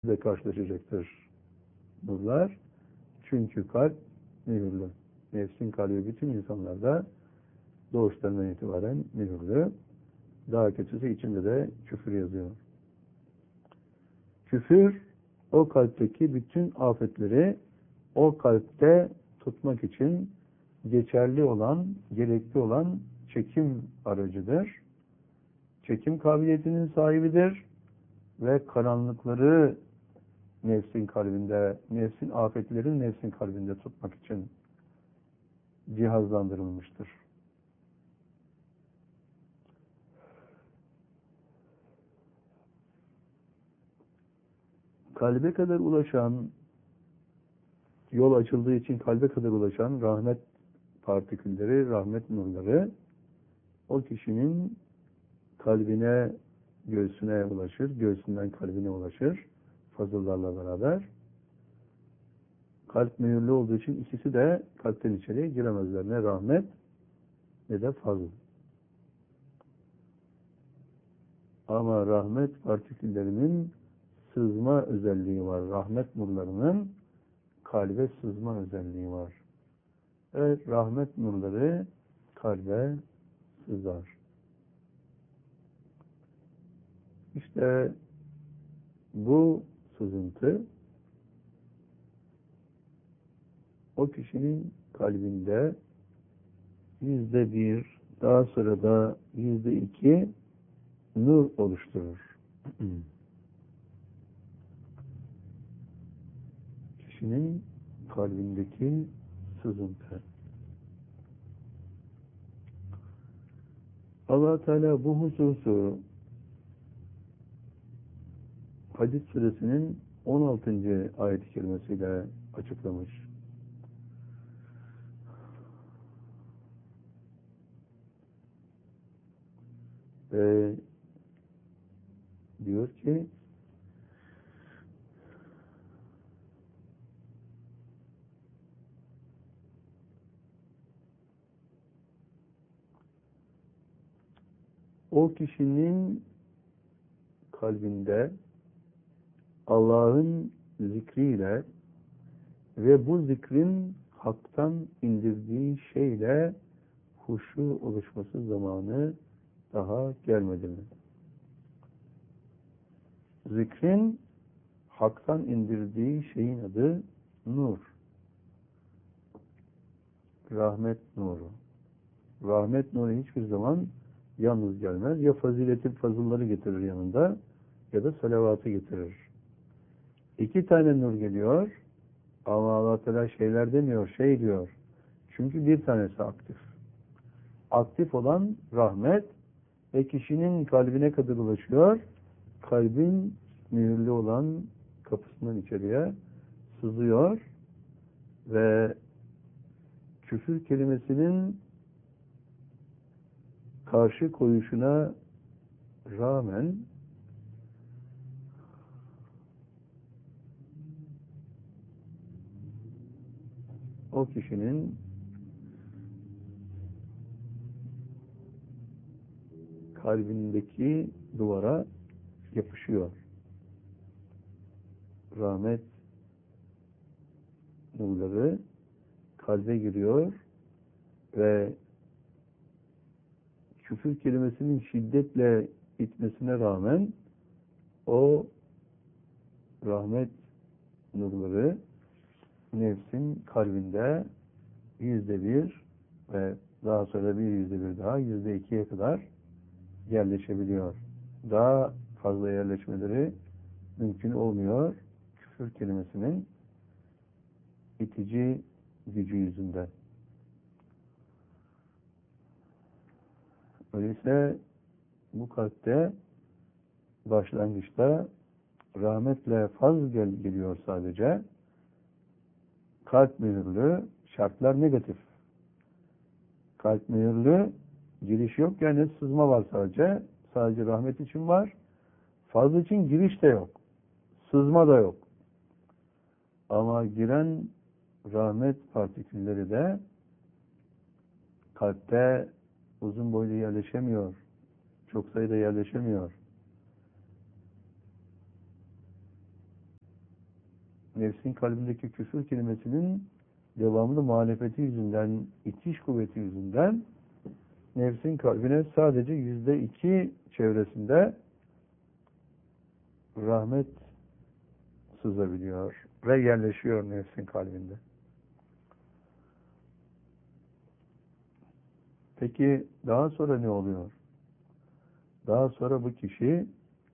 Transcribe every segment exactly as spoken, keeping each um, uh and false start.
de karşılaşacaktır bunlar. Çünkü kalp mühürlü. Nefsin kalbi bütün insanlarda doğuşlarından itibaren mühürlü. Daha kötüsü içinde de küfür yazıyor. Küfür o kalpteki bütün afetleri o kalpte tutmak için geçerli olan, gerekli olan çekim aracıdır. Çekim kabiliyetinin sahibidir ve karanlıkları nefsin kalbinde, nefsin afetlerini nefsin kalbinde tutmak için cihazlandırılmıştır. Kalbe kadar ulaşan, yol açıldığı için kalbe kadar ulaşan rahmet partikülleri, rahmet nurları o kişinin kalbine, göğsüne ulaşır, göğsünden kalbine ulaşır fazıllarla beraber. Kalp mühürlü olduğu için ikisi de kalpten içeriye giremezler. Ne rahmet ne de fazıl. Ama rahmet partiküllerinin sızma özelliği var. Rahmet nurlarının kalbe sızma özelliği var. Evet, rahmet nurları kalbe sızar. İşte bu sızıntı o kişinin kalbinde yüzde bir, daha sonra da yüzde iki nur oluşturur. Kişinin kalbindeki sızıntı. Allah Teala bu hususu Hadid suresinin on altıncı ayet-i kerimesiyle açıklamış. Ve diyor ki o kişinin kalbinde Allah'ın zikriyle ve bu zikrin haktan indirdiği şeyle huşu oluşması zamanı daha gelmedi mi? Zikrin haktan indirdiği şeyin adı nur. Rahmet nuru. Rahmet nuru hiçbir zaman yalnız gelmez. Ya fazileti fazılları getirir yanında ya da salavatı getirir. İki tane nur geliyor ama Allah Teala şeyler demiyor, şey diyor. Çünkü bir tanesi aktif. Aktif olan rahmet ve kişinin kalbine kadar ulaşıyor. Kalbin mühürlü olan kapısından içeriye sızıyor ve küfür kelimesinin karşı koyuşuna rağmen o kişinin kalbindeki duvara yapışıyor. Rahmet nurları kalbe giriyor ve küfür kelimesinin şiddetle itmesine rağmen o rahmet nurları nefsin kalbinde yüzde bir ve daha sonra bir yüzde bir daha yüzde ikiye kadar yerleşebiliyor. Daha fazla yerleşmeleri mümkün olmuyor. Küfür kelimesinin itici gücü yüzünden. Öyleyse bu kalpte başlangıçta rahmetle faz gel geliyor sadece. Kalp mühürlü, şartlar negatif. Kalp mühürlü, giriş yok yani sızma var sadece. Sadece rahmet için var. Faz için giriş de yok. Sızma da yok. Ama giren rahmet partikülleri de kalpte uzun boylu yerleşemiyor. Çok sayıda yerleşemiyor. nefsin kalbindeki küfür kelimesinin devamlı muhalefeti yüzünden, itiş kuvveti yüzünden nefsin kalbine sadece yüzde iki çevresinde rahmet sızabiliyor ve yerleşiyor nefsin kalbinde. Peki daha sonra ne oluyor? Daha sonra bu kişi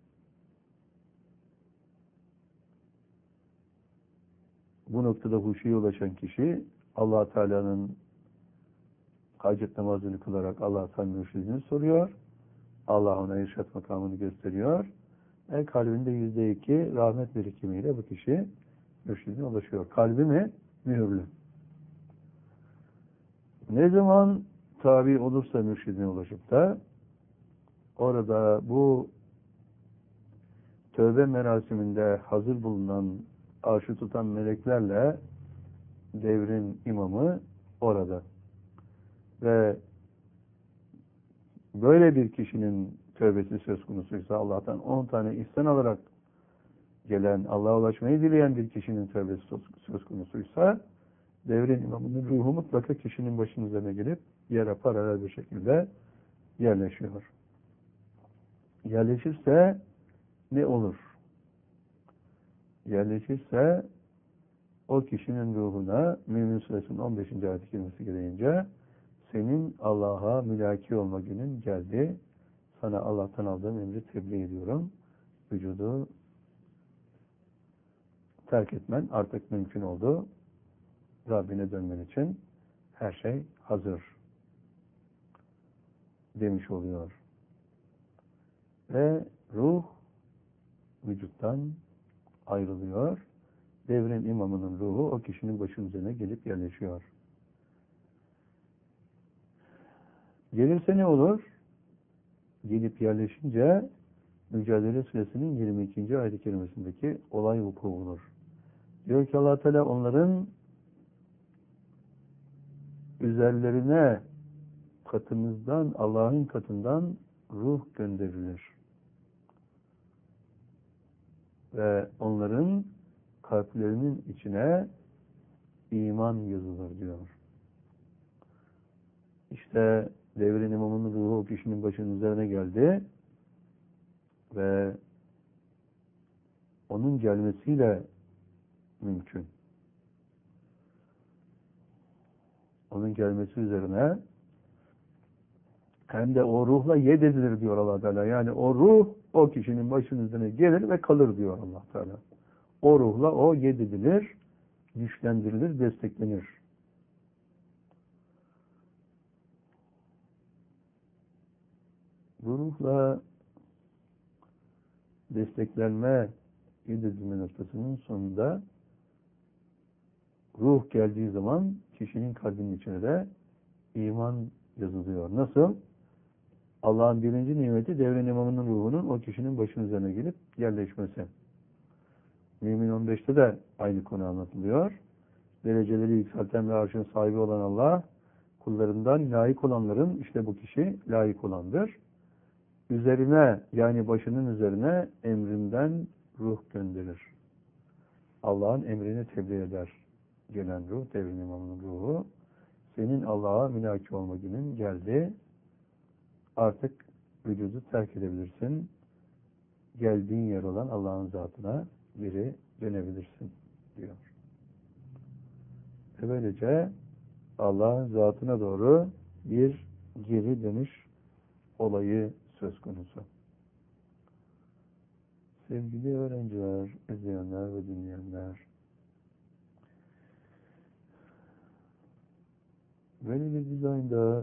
bu noktada huşuya ulaşan kişi Allah Teala'nın hacet namazını kılarak Allah Teala'nın mürşidini soruyor. Allah ona irşat makamını gösteriyor. Ve kalbinde yüzde iki rahmet birikimiyle bu kişi mürşidine ulaşıyor. Kalbi mi? Mühürlü. Ne zaman tabi olursa mürşidine ulaşıp da orada bu tövbe merasiminde hazır bulunan arşı tutan meleklerle devrin imamı orada. Ve böyle bir kişinin tövbesi söz konusuysa, Allah'tan on tane ihsan alarak gelen, Allah'a ulaşmayı dileyen bir kişinin tövbesi söz konusuysa, devrin imamının ruhu mutlaka kişinin başının üzerine gelip yere paralel bir şekilde yerleşiyor. Yerleşirse ne olur? Yerleşirse o kişinin ruhuna Mümin Suresinin on beşinci ayet-i kerimesi gereğince senin Allah'a mülaki olma günün geldi. Sana Allah'tan aldığım emri tebliğ ediyorum. Vücudu terk etmen artık mümkün oldu. Rabbine dönmen için her şey hazır demiş oluyor. Ve ruh vücuttan ayrılıyor. Devrin imamının ruhu o kişinin başının üzerine gelip yerleşiyor. Gelirse ne olur? Gelip yerleşince Mücadele Suresinin yirmi ikinci ayet-i kerimesindeki olay vuku bulur. Diyor ki Allah Teala onların üzerlerine katımızdan, Allah'ın katından ruh gönderilir. Ve onların kalplerinin içine iman yazılır diyor. İşte devrin imamının ruhu o kişinin başının üzerine geldi ve onun gelmesiyle mümkün. Onun gelmesi üzerine hem de o ruhla yed edilir diyor Allah Teala. Yani o ruh o kişinin başının üzerine gelir ve kalır diyor Allah Teala. O ruhla o yed edilir, güçlendirilir, desteklenir. Bu ruhla desteklenme, yed edilme noktasının sonunda ruh geldiği zaman kişinin kalbinin içine de iman yazılıyor. Nasıl? Allah'ın birinci nimeti devrin imamının ruhunun o kişinin başının üzerine gelip yerleşmesi. Mümin on beşte de aynı konu anlatılıyor. Dereceleri yükselten ve arşın sahibi olan Allah, kullarından layık olanların, işte bu kişi layık olandır. Üzerine, yani başının üzerine emrinden ruh gönderir. Allah'ın emrini tebliğ eder. Gelen ruh, devrin imamının ruhu, senin Allah'a mülaki olma günün geldi. Artık vücudu terk edebilirsin. Geldiğin yer olan Allah'ın zatına geri dönebilirsin diyor. Ve böylece Allah'ın zatına doğru bir geri dönüş olayı söz konusu. Sevgili öğrenciler, izleyenler ve dinleyenler, böyle bir dizaynda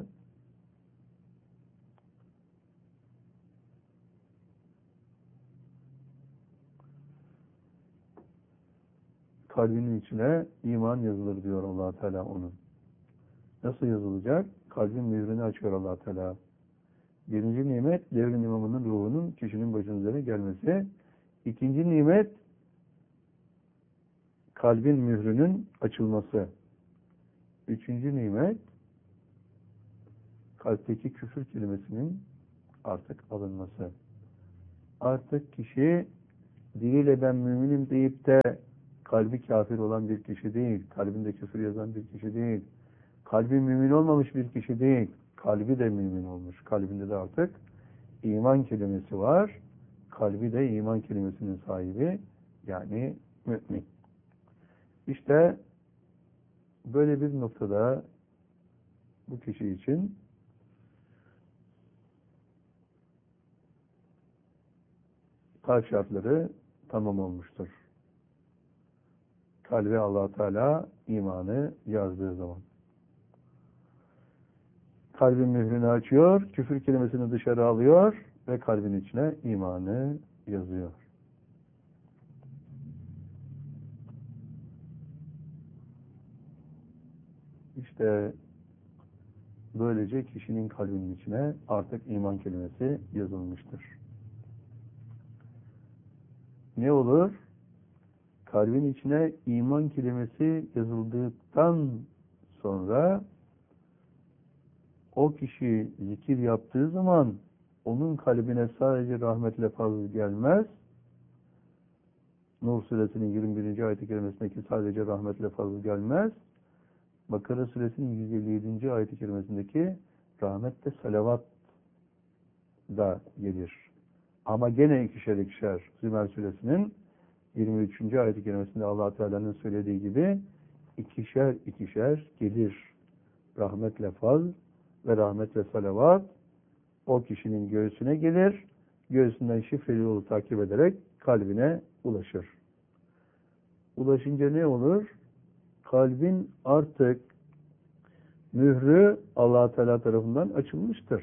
kalbinin içine iman yazılır diyor Allah Teala onun. Nasıl yazılacak? Kalbin mührünü açıyor Allah Teala. Birinci nimet devrin imamının ruhunun kişinin başının üzerine gelmesi. İkinci nimet kalbin mührünün açılması. Üçüncü nimet kalpteki küfür kelimesinin artık alınması. Artık kişi diliyle ben müminim deyip de kalbi kafir olan bir kişi değil, kalbinde küfür yazan bir kişi değil, kalbi mümin olmamış bir kişi değil, kalbi de mümin olmuş, kalbinde de artık iman kelimesi var, kalbi de iman kelimesinin sahibi, yani mümin. İşte böyle bir noktada bu kişi için kalp şartları tamam olmuştur. Kalbe Allah Teala imanı yazdığı zaman. Kalbin mührünü açıyor, küfür kelimesini dışarı alıyor ve kalbin içine imanı yazıyor. İşte böylece kişinin kalbinin içine artık iman kelimesi yazılmıştır. Ne olur? Kalbin içine iman kelimesi yazıldıktan sonra o kişi zikir yaptığı zaman onun kalbine sadece rahmetle fazl gelmez. Nur suresinin yirmi birinci ayet-i kerimesindeki sadece rahmetle fazl gelmez. Bakara suresinin yüz elli yedinci ayet-i kerimesindeki rahmetle salavat da gelir. Ama gene ikişer ikişer Zümer suresinin yirmi üçüncü ayet-i kerimesinde Allah Teala'nın söylediği gibi ikişer ikişer gelir. Rahmetle fazl ve rahmetle salavat o kişinin göğsüne gelir. Göğsünden şifreli yolu takip ederek kalbine ulaşır. Ulaşınca ne olur? Kalbin artık mührü Allah Teala tarafından açılmıştır.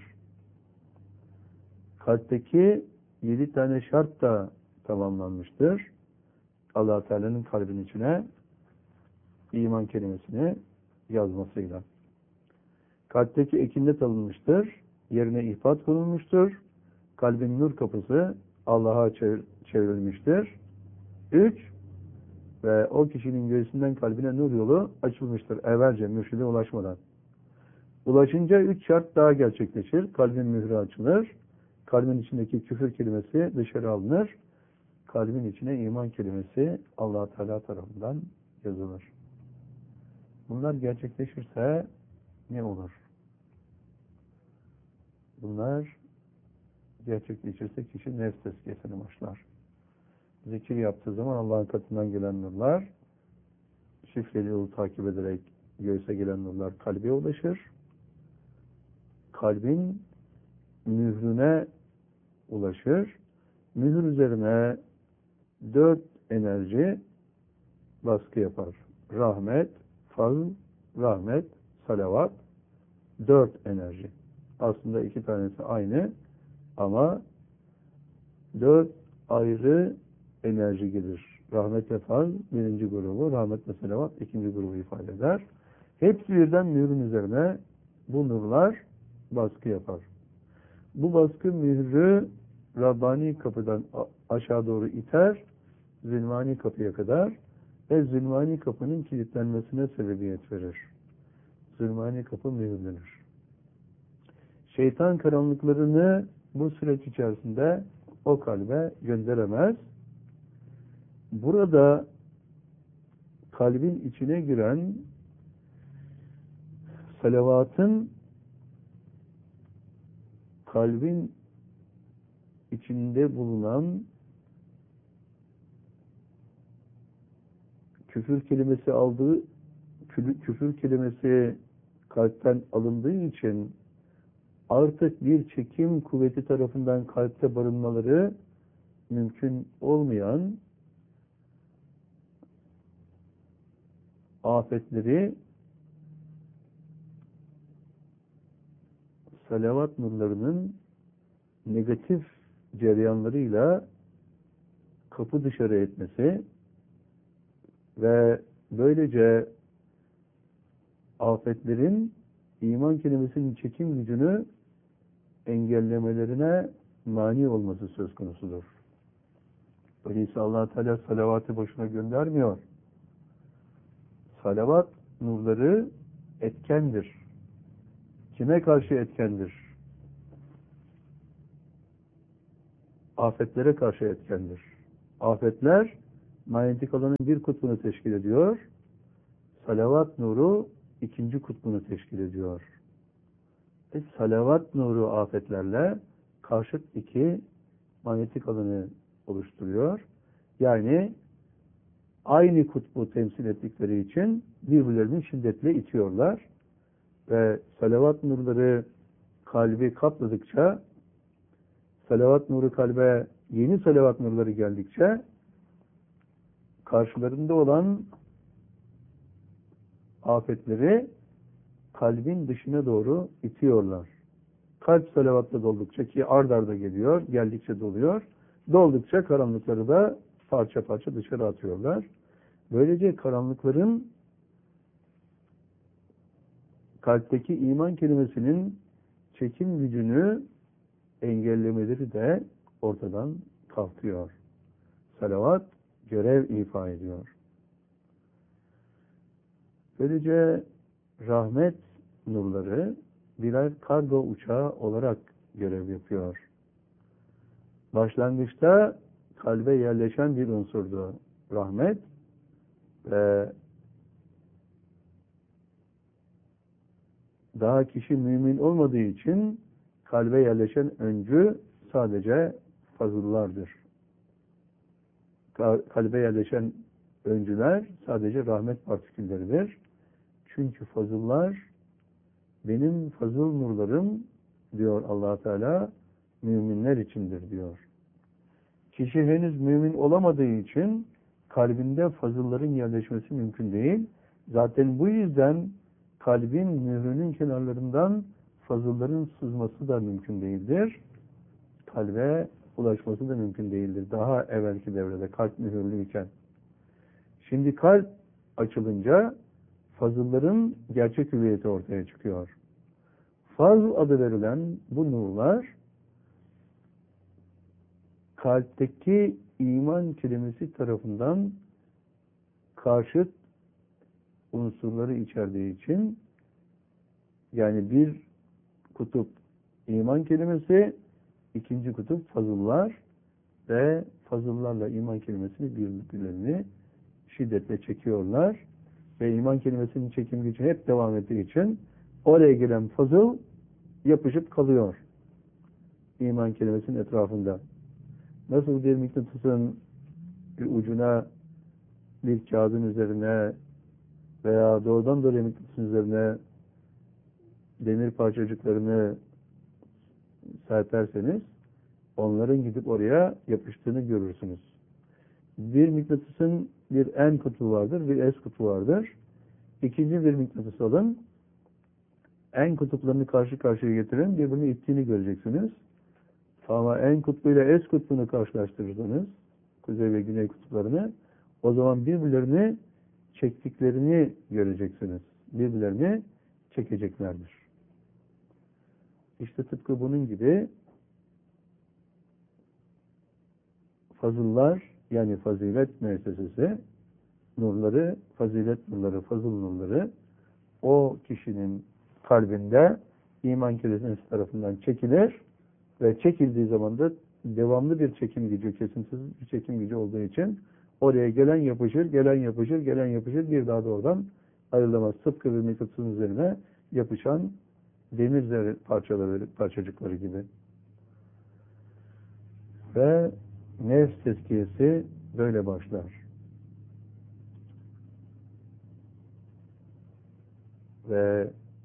Kalpteki yedi tane şart da tamamlanmıştır. Allah Teala'nın kalbin içine iman kelimesini yazmasıyla. Kalpteki ekinnet alınmıştır. Yerine ihbat konulmuştur. Kalbin nur kapısı Allah'a çevrilmiştir. Üç, ve o kişinin göğsünden kalbine nur yolu açılmıştır. Evvelce mürşide ulaşmadan. Ulaşınca üç şart daha gerçekleşir. Kalbin mührü açılır. Kalbin içindeki küfür kelimesi dışarı alınır. Kalbin içine iman kelimesi Allah Teala tarafından yazılır. Bunlar gerçekleşirse ne olur? Bunlar gerçekleşirse kişi nefs tezkiyesine başlar. Zikir yaptığı zaman Allah'ın katından gelen nurlar, şifreli yolu takip ederek göğse gelen nurlar kalbe ulaşır. Kalbin mührüne ulaşır. Mühür üzerine dört enerji baskı yapar. Rahmet, fazl, rahmet, salavat, dört enerji. Aslında iki tanesi aynı ama dört ayrı enerji gelir. Rahmet ve fazl birinci grubu, rahmet ve salavat ikinci grubu ifade eder. Hepsi birden mührün üzerine bu nurlar baskı yapar. Bu baskı mührü Rabbani kapıdan aşağı doğru iter, Zilmani kapıya kadar ve Zilmani kapının kilitlenmesine sebebiyet verir. Zilmani kapı mühürlenir. Şeytan karanlıklarını bu süreç içerisinde o kalbe gönderemez. Burada kalbin içine giren salavatın kalbin içinde bulunan küfür kelimesi aldığı küfür kelimesi kalpten alındığı için artık bir çekim kuvveti tarafından kalpte barınmaları mümkün olmayan afetleri salavat nurlarının negatif cereyanlarıyla kapı dışarı etmesi ve böylece afetlerin iman kelimesinin çekim gücünü engellemelerine mani olması söz konusudur. Öyleyse Allah Teala salavatı boşuna göndermiyor. Salavat nurları etkendir. Kime karşı etkendir? Afetlere karşı etkendir. Afetler manyetik alanın bir kutbunu teşkil ediyor. Salavat nuru ikinci kutbunu teşkil ediyor. E, salavat nuru afetlerle karşıt iki manyetik alanı oluşturuyor. Yani aynı kutbu temsil ettikleri için birbirlerini şiddetle itiyorlar. Ve salavat nurları kalbi kapladıkça, salavat nuru kalbe yeni salavat nurları geldikçe karşılarında olan afetleri kalbin dışına doğru itiyorlar. Kalp salavatla doldukça, ki ard arda geliyor, geldikçe doluyor, doldukça karanlıkları da parça parça dışarı atıyorlar. Böylece karanlıkların kalpteki iman kelimesinin çekim gücünü engellemeleri de ortadan kalkıyor. Salavat görev ifa ediyor. Böylece rahmet nurları birer kargo uçağı olarak görev yapıyor. Başlangıçta kalbe yerleşen bir unsurdu rahmet ve daha kişi mümin olmadığı için kalbe yerleşen öncü sadece fazıllardır. Kalbe yerleşen öncüler sadece rahmet partikülleridir. Çünkü fazıllar benim fazıl nurlarım diyor Allah Teala müminler içindir diyor. Kişi henüz mümin olamadığı için kalbinde fazılların yerleşmesi mümkün değil. Zaten bu yüzden kalbin mührünün kenarlarından fazılların sızması da mümkün değildir. Kalbe ulaşması da mümkün değildir. Daha evvelki devrede kalp mühürlüyken. Şimdi kalp açılınca fazılların gerçek hüviyeti ortaya çıkıyor. Fazl adı verilen bu nurlar kalpteki iman kelimesi tarafından karşıt unsurları içerdiği için, yani bir kutup iman kelimesi, ikinci kutup fazıllar ve fazıllarla iman kelimesini birbirlerini şiddetle çekiyorlar ve iman kelimesinin çekim gücü hep devam ettiği için oraya gelen fazıl yapışıp kalıyor iman kelimesinin etrafında. Nasıl bir mıknatısın bir ucuna bir kağıdın üzerine veya doğrudan doğruya mıknatısın üzerine demir parçacıklarını serperseniz onların gidip oraya yapıştığını görürsünüz. Bir mıknatısın bir N kutbu vardır, bir S kutbu vardır. İkinci bir mıknatıs alın. N kutuplarını karşı karşıya getirin, birbirini ittiğini göreceksiniz. Ama N kutbu ile S kutbunu karşılaştırırsanız, kuzey ve güney kutuplarını, o zaman birbirlerini çektiklerini göreceksiniz. Birbirlerini çekeceklerdir. İşte tıpkı bunun gibi fazıllar, yani fazilet müessesesi nurları, fazilet nurları, fazıl nurları o kişinin kalbinde iman kelimesi tarafından çekilir ve çekildiği zaman da devamlı bir çekim gücü, kesintisiz bir çekim gücü olduğu için oraya gelen yapışır, gelen yapışır, gelen yapışır, bir daha da oradan ayrılamaz. Tıpkı bir mıknatısın üzerine yapışan demir zerre parçaları, parçacıkları gibi. Ve nefs tezkiyesi böyle başlar. Ve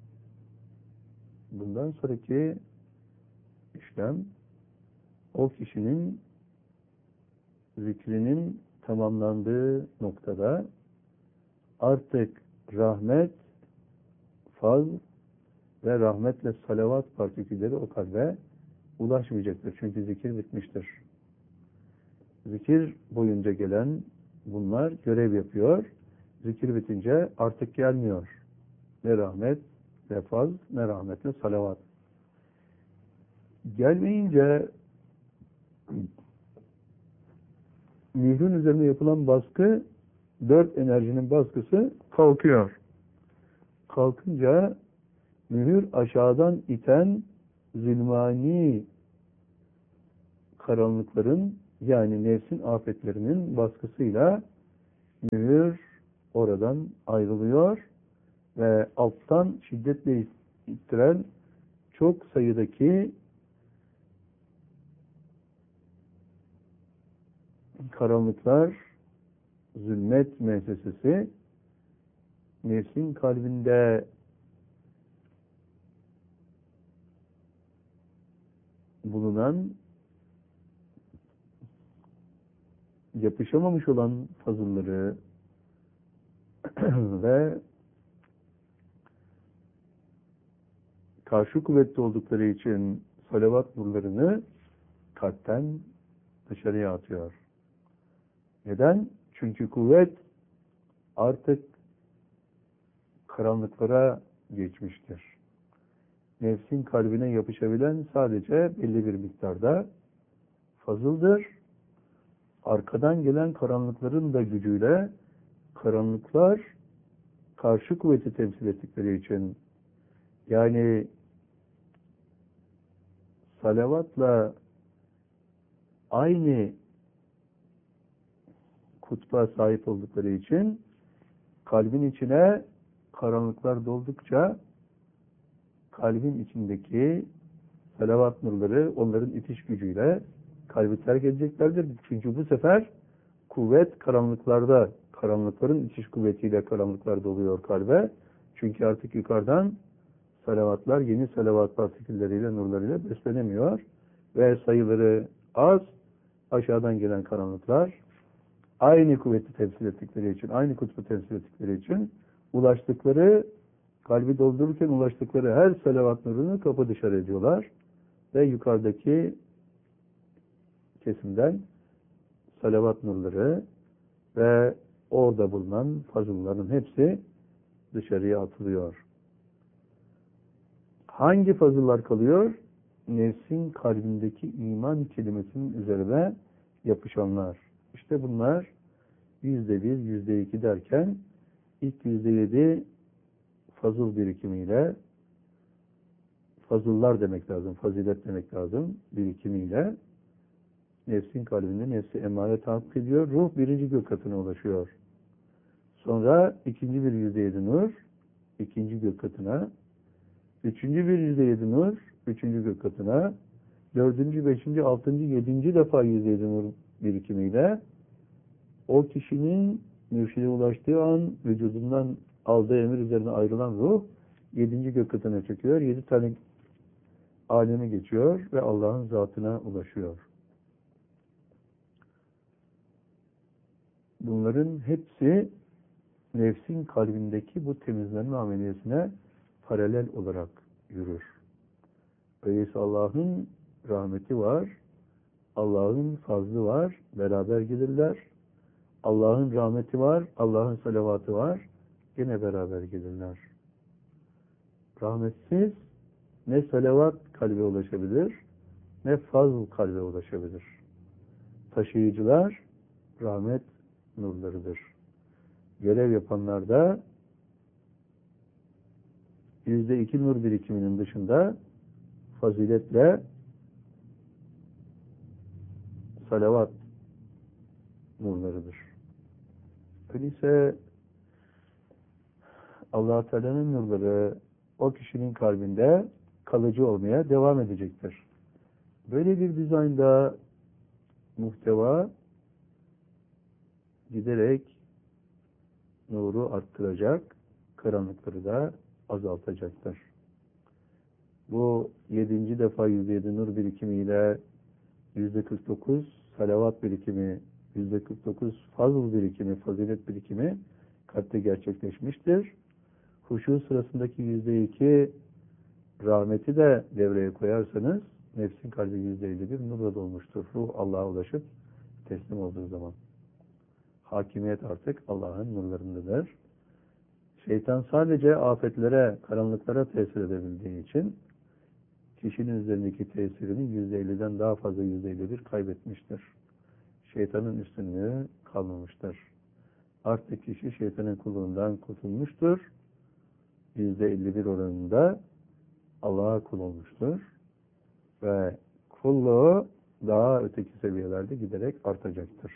bundan sonraki işlem o kişinin zikrinin tamamlandığı noktada artık rahmet, faz ve rahmetle salavat partikülleri o kalbe ulaşmayacaktır. Çünkü zikir bitmiştir. Zikir boyunca gelen bunlar görev yapıyor. Zikir bitince artık gelmiyor. Ne rahmet, ne faz, ne rahmetle salavat. Gelmeyince mührün üzerine yapılan baskı, dört enerjinin baskısı kalkıyor. Kalkınca mühür aşağıdan iten zulmani karanlıkların Yani nefsin afetlerinin baskısıyla mühür oradan ayrılıyor ve alttan şiddetle ittiren çok sayıdaki karanlıklar, zulmet müessesesi nefsin kalbinde bulunan, yapışamamış olan fazılları ve karşı kuvvetli oldukları için salavat nurlarını kalpten dışarıya atıyor. Neden? Çünkü kuvvet artık karanlıklara geçmiştir. Nefsin kalbine yapışabilen sadece belli bir miktarda fazıldır. Arkadan gelen karanlıkların da gücüyle karanlıklar karşı kuvveti temsil ettikleri için, yani salavatla aynı kutba sahip oldukları için kalbin içine karanlıklar doldukça kalbin içindeki salavat nurları onların itiş gücüyle kalbi terk edeceklerdir. Çünkü bu sefer kuvvet karanlıklarda, karanlıkların itiş kuvvetiyle karanlıklar doluyor kalbe. Çünkü artık yukarıdan salavatlar, yeni salavat partikülleriyle, nurlarıyla beslenemiyor. Ve sayıları az, aşağıdan gelen karanlıklar aynı kuvveti temsil ettikleri için, aynı kutbu temsil ettikleri için ulaştıkları, kalbi doldururken ulaştıkları her salavat nurunu kapı dışarı ediyorlar. Ve yukarıdaki kesimden salavat nurları ve orada bulunan fazılların hepsi dışarıya atılıyor. Hangi fazıllar kalıyor? Nefsin kalbindeki iman kelimesinin üzerine yapışanlar. İşte bunlar yüzde bir, yüzde iki derken ilk yüzde yedi fazıl birikimiyle, fazıllar demek lazım, fazilet demek lazım, birikimiyle nefsin kalbinde nefsi emare tahakkuk ediyor. Ruh birinci gök katına ulaşıyor. Sonra ikinci bir yüzde yedi nur, ikinci gök katına, üçüncü bir yüzde yedi nur, üçüncü gök katına, dördüncü, beşinci, altıncı, yedinci defa yüzde yedi nur birikimiyle o kişinin mürşide ulaştığı an vücudundan aldığı emir üzerine ayrılan ruh yedinci gök katına çıkıyor. Yedi tane alemi geçiyor ve Allah'ın zatına ulaşıyor. Bunların hepsi nefsin kalbindeki bu temizlenme ameliyesine paralel olarak yürür. Öyleyse Allah'ın rahmeti var, Allah'ın fazlı var, beraber gelirler. Allah'ın rahmeti var, Allah'ın salavatı var, yine beraber gelirler. Rahmetsiz ne salavat kalbe ulaşabilir, ne fazl kalbe ulaşabilir. Taşıyıcılar rahmet nurlarıdır. Görev yapanlar da yüzde iki nur birikiminin dışında faziletle salavat nurlarıdır. Öyleyse Allah-u Teala'nın nurları o kişinin kalbinde kalıcı olmaya devam edecektir. Böyle bir dizaynda muhteva giderek nuru arttıracak, karanlıkları da azaltacaktır. Bu yedinci defa yüzde yedi nur birikimiyle yüzde kırk dokuz salavat birikimi, yüzde kırk dokuz fazl birikimi, fazilet birikimi kalpte gerçekleşmiştir. Huşu sırasındaki yüzde iki rahmeti de devreye koyarsanız nefsin kalbi yüzde elli bir nurla dolmuştur. Ruh Allah'a ulaşıp teslim olduğu zaman. Hakimiyet artık Allah'ın nurlarındadır. Şeytan sadece afetlere, karanlıklara tesir edebildiği için kişinin üzerindeki tesirini yüzde elliden daha fazla yüzde elli bir kaybetmiştir. Şeytanın üstünlüğü kalmamıştır. Artık kişi şeytanın kulluğundan kurtulmuştur. yüzde elli bir oranında Allah'a kul olmuştur. Ve kulluğu daha öteki seviyelerde giderek artacaktır.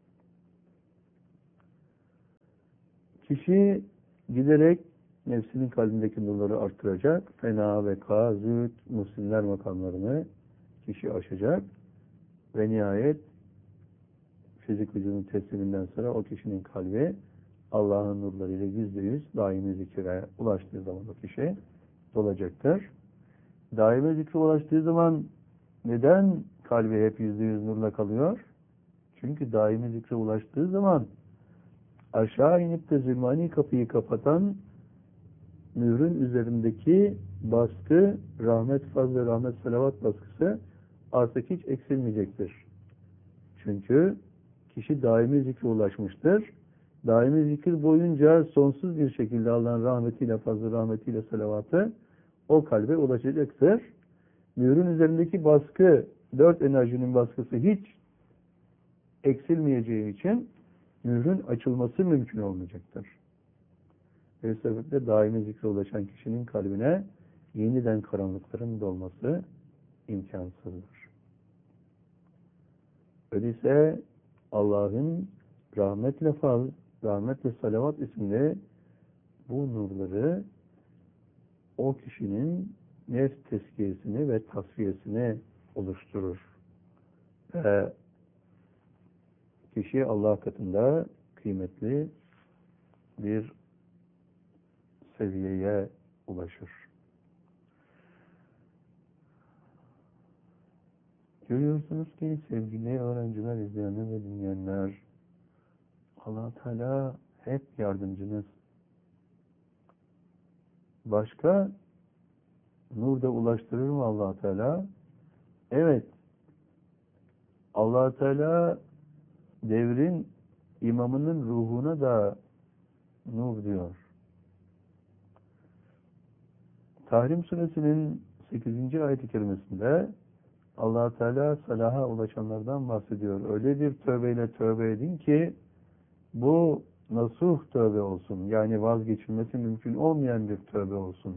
Kişi giderek nefsinin kalbindeki nurları arttıracak. Fena, veka, zühd, muhsinler makamlarını kişi aşacak. Ve nihayet fizik vücudun tesliminden sonra o kişinin kalbi Allah'ın nurlarıyla yüzde yüz daimi zikre ulaştığı zaman o kişi dolacaktır. Daimi zikre ulaştığı zaman neden kalbi hep yüzde yüz nurla kalıyor? Çünkü daimi zikre ulaştığı zaman aşağı inip de zulmani kapıyı kapatan mührün üzerindeki baskı, rahmet, faz ve rahmet, salavat baskısı artık hiç eksilmeyecektir. Çünkü kişi daimi zikre ulaşmıştır. Daimi zikir boyunca sonsuz bir şekilde Allah'ın rahmetiyle, fazla rahmetiyle, salavatı o kalbe ulaşacaktır. Mührün üzerindeki baskı, dört enerjinin baskısı hiç eksilmeyeceği için mührün açılması mümkün olmayacaktır. Ve sebeple daimi zikre ulaşan kişinin kalbine yeniden karanlıkların dolması imkansızdır. Öyleyse Allah'ın rahmetle faz, rahmetle salavat isimli bu nurları o kişinin nefs tezkiyesini ve tasfiyesini oluşturur. Ve kişi Allah katında kıymetli bir seviyeye ulaşır. Görüyorsunuz ki sevgili öğrenciler, izleyenler ve dinleyenler, Allah Teala hep yardımcınız. Başka nur da ulaştırır mı Allah Teala? Evet. Allah Teala devrin imamının ruhuna da nur diyor. Tahrim suresinin sekizinci ayet-i kerimesinde Allah Teala salaha ulaşanlardan bahsediyor. Öyle bir tövbeyle tövbe edin ki bu nasuh tövbe olsun. Yani vazgeçilmesi mümkün olmayan bir tövbe olsun.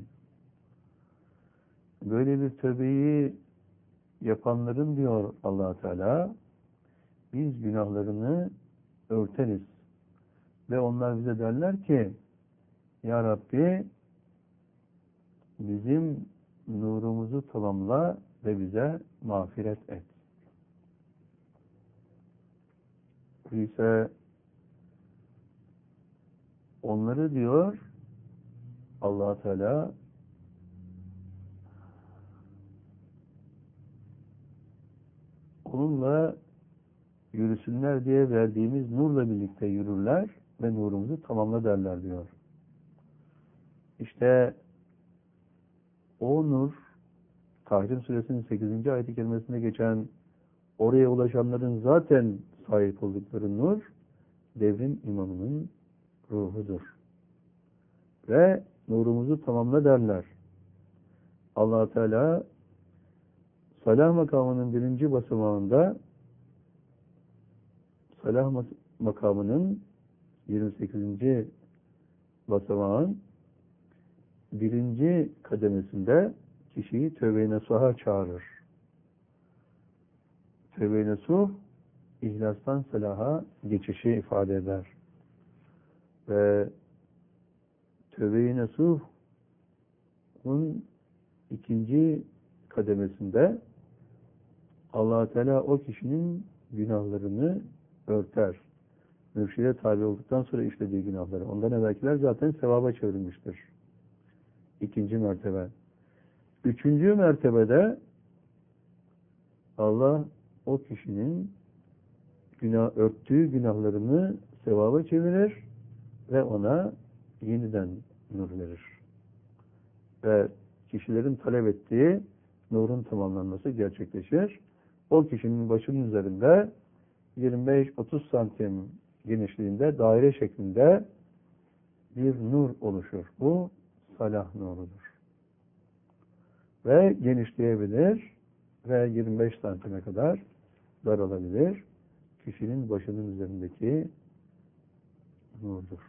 Böyle bir tövbeyi yapanların diyor Allah Teala, biz günahlarını örteriz. Ve onlar bize derler ki, Ya Rabbi bizim nurumuzu tamamla ve bize mağfiret et. İşte onları diyor Allah Teala onunla yürüsünler diye verdiğimiz nurla birlikte yürürler ve nurumuzu tamamla derler diyor. İşte o nur Tahrim suresinin sekizinci ayet-i kerimesinde geçen oraya ulaşanların zaten sahip oldukları nur devrin imamının ruhudur. Ve nurumuzu tamamla derler. Allah Teala salah makamının birinci basamağında salah makamının yirmi sekizinci basamağın birinci kademesinde kişiyi tövbe-i nasuha çağırır. Tövbe-i nasuh ihlastan salaha geçişi ifade eder. Ve tövbe-i nasuh'un ikinci kademesinde Allah Teala o kişinin günahlarını örter. Mürşide tabi olduktan sonra işlediği günahları. Ondan evvelkiler zaten sevaba çevrilmiştir. İkinci mertebe. Üçüncü mertebede Allah o kişinin günah, örttüğü günahlarını sevaba çevirir ve ona yeniden nur verir. Ve kişilerin talep ettiği nurun tamamlanması gerçekleşir. O kişinin başının üzerinde yirmi beş otuz santim genişliğinde daire şeklinde bir nur oluşur. Bu salah nurudur. Ve genişleyebilir ve yirmi beş santime kadar daralabilir. Kişinin başının üzerindeki nurdur.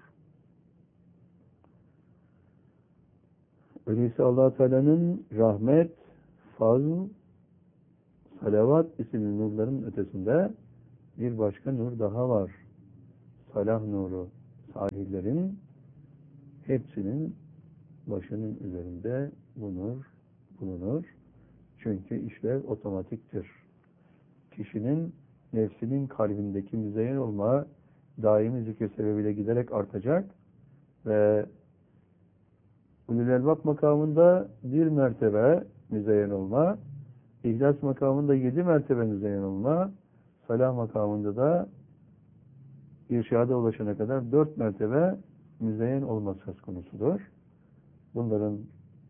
Öyleyse Allah Teala'nın rahmet, fazl, salavat isimli nurların ötesinde bir başka nur daha var. Salah nuru. Salihlerin hepsinin başının üzerinde bu nur bulunur. Çünkü işlev otomatiktir. Kişinin nefsinin kalbindeki müzeyyen olma daimi zikir sebebiyle giderek artacak ve ulul elbab makamında bir mertebe müzeyyen olma, İhlas makamında yedi mertebe müzeyyen olma, salah makamında da irşada ulaşana kadar dört mertebe müzeyyen olma söz konusudur. Bunların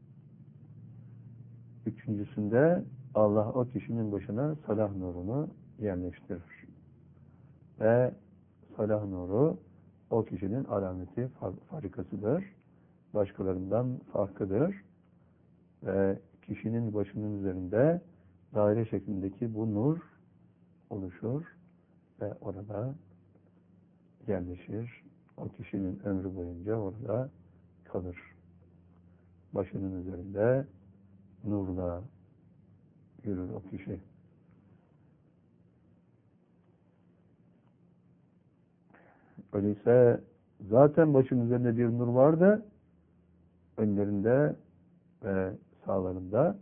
üçüncüsünde Allah o kişinin başına salah nurunu yerleştirir. Ve salah nuru o kişinin alameti farikasıdır. Başkalarından farkıdır. Ve kişinin başının üzerinde daire şeklindeki bu nur oluşur ve orada yerleşir. O kişinin ömrü boyunca orada kalır. Başının üzerinde nurla yürür o kişi. Öyleyse zaten başının üzerinde bir nur vardı. Önlerinde ve sağlarında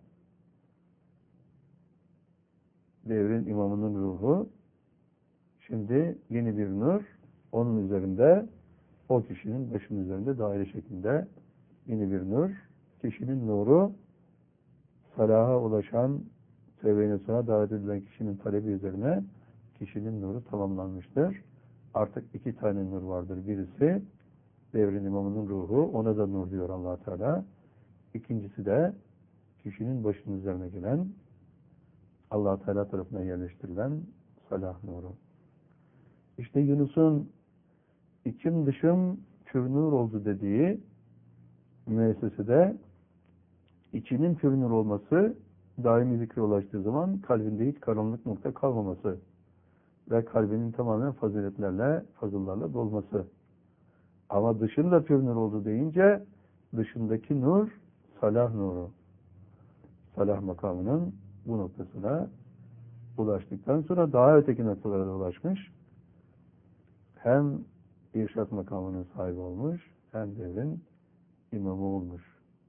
devrin imamının ruhu. Şimdi yeni bir nur onun üzerinde, o kişinin başının üzerinde daire şeklinde yeni bir nur. Kişinin nuru salaha ulaşan, tevbe-i sonra davet edilen kişinin talebi üzerine kişinin nuru tamamlanmıştır. Artık iki tane nur vardır. Birisi devrin imamının ruhu, ona da nur diyor Allah Teala. İkincisi de kişinin başının üzerine gelen, Allah Teala tarafından yerleştirilen salah nuru. İşte Yunus'un içim dışım pür nur oldu dediği müessesede içinin pür nur olması, daimi zikre ulaştığı zaman kalbinde hiç karanlık nokta kalmaması ve kalbinin tamamen faziletlerle, fazıllarla dolması. Ama dışında pür nur oldu deyince dışındaki nur salah nuru. Salah makamının bu noktasına ulaştıktan sonra daha öteki noktalara da ulaşmış. Hem irşat makamının sahibi olmuş, hem devrin imamı olmuş.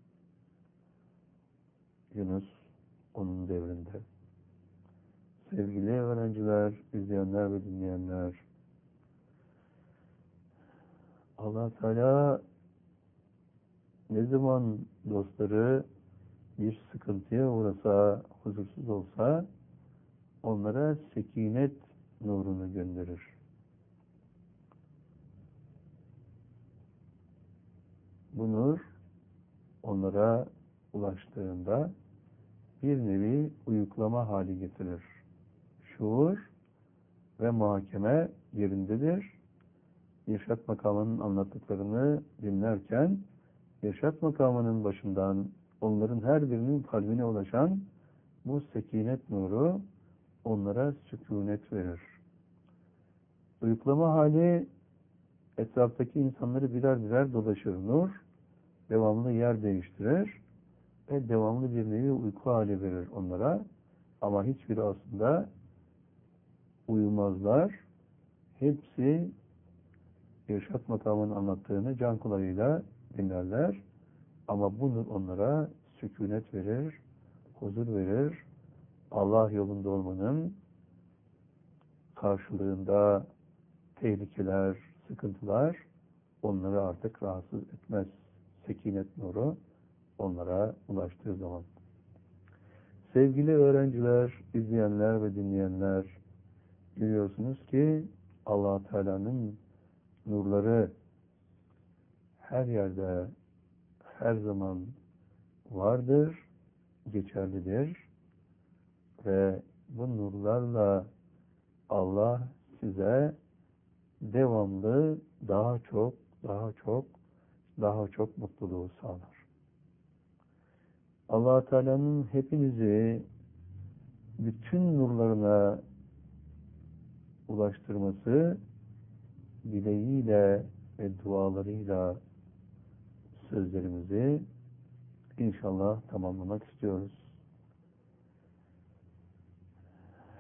Yunus onun devrinde. Sevgili öğrenciler, izleyenler ve dinleyenler, Allah Teala ne zaman dostları bir sıkıntıya uğrasa, huzursuz olsa onlara sekinet nurunu gönderir. Bu nur onlara ulaştığında bir nevi uyuklama hali getirir. Şuur ve muhakeme yerindedir. İrşad makamının anlattıklarını dinlerken İrşad makamının başından onların her birinin kalbine ulaşan bu sekinet nuru onlara sükunet verir. Uyuklama hali etraftaki insanları birer birer dolaşır. Nur devamlı yer değiştirir ve devamlı bir nevi uyku hali verir onlara. Ama hiçbiri aslında uyumazlar. Hepsi İrşad makamının anlattığını can kulağıyla dinlerler. Ama bu nur onlara sükunet verir, huzur verir. Allah yolunda olmanın karşılığında tehlikeler, sıkıntılar onları artık rahatsız etmez. Sekinet nuru onlara ulaştığı zaman. Sevgili öğrenciler, izleyenler ve dinleyenler, biliyorsunuz ki Allah Teala'nın nurları her yerde, her zaman vardır, geçerlidir ve bu nurlarla Allah size devamlı daha çok, daha çok, daha çok mutluluğu sağlar. Allah Teala'nın hepinizi bütün nurlarına ulaştırması dileğiyle ve dualarıyla sözlerimizi inşallah tamamlamak istiyoruz.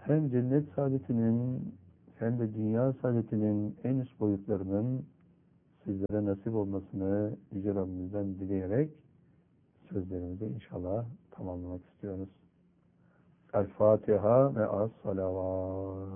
hem cennet saadetinin hem de dünya saadetinin en üst boyutlarının sizlere nasip olmasını Yüce Rabbimizden dileyerek sözlerimizi inşallah tamamlamak istiyoruz. El Fatiha ve as salavat.